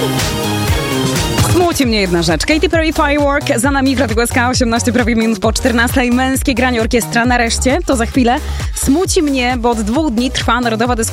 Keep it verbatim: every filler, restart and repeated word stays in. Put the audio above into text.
Smuci mnie jedna rzecz. Katy Perry Firework, za nami w Radiu S K, osiemnaście prawie minut po czternastej. Męskie granie orkiestra nareszcie, to za chwilę. Smuci mnie, bo od dwóch dni trwa narodowa dyskusja